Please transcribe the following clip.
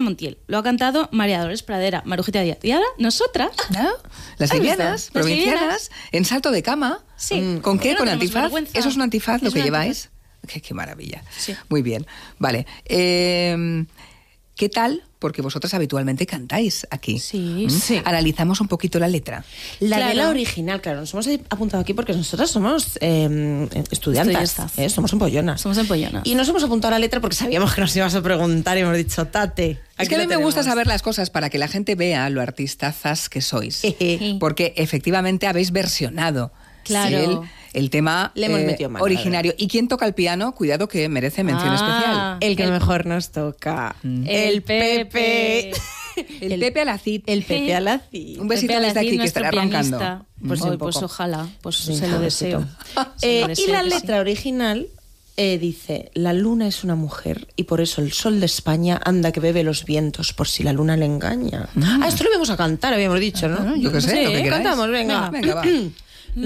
Montiel, lo ha cantado María Dolores Pradera, Marujita Díaz. Y ahora, nosotras... ¿No? Las livianas, provincianas, en salto de cama. Sí. ¿Con qué? No ¿Con tenemos antifaz? vergüenza. ¿Eso es un antifaz lo Es que un lleváis? Qué maravilla. Sí. Muy bien. Vale. ¿Qué tal? Porque vosotras habitualmente cantáis aquí. Sí. Sí. Analizamos un poquito la letra. La de la Claro. original, claro, nos hemos apuntado aquí porque nosotras somos estudiantes, Estudiantas. somos empollonas. Somos empollonas. Y nos hemos apuntado a la letra porque sabíamos que nos ibas a preguntar y hemos dicho, Tate. Es que a mí me gusta saber las cosas para que la gente vea lo artistazas que sois. Porque efectivamente habéis versionado Claro. el tema Le hemos metido mano, originario. ¿Y quién toca el piano? Cuidado que merece mención especial. El que mejor nos toca. El Pepe. El Pepe Alacid. El Pepe Alacid. Un besito Pepe desde Alacid, aquí, que nuestro estará roncando. pianista. Pues Hoy, un pues poco. ojalá, pues Sí, se lo un deseo. besito. Se lo Y deseo la que sí. letra original dice, la luna es una mujer y por eso el sol de España anda que bebe los vientos por si la luna le engaña. Esto lo íbamos a cantar, habíamos dicho, ¿no? Yo qué sé, lo que queráis. Cantamos, venga. Venga, va.